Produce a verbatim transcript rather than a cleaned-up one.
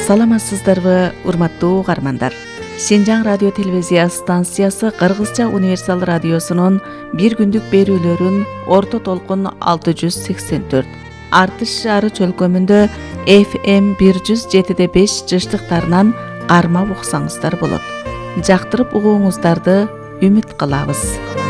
Саламатсыздарбы, урматтуу угармандар. Синжаң радио телевизия станциясы Кыргызча универсал радиосунун бир күндүк берүүлөрүн орто толкун алты жүз сексен төрт, Артыш шаары чөлкөмүндө эф эм бир жүз жети беш жыштыктарынан кармап уксаңыздар болот. Жактырып угууңуздарды үмүт кылабыз.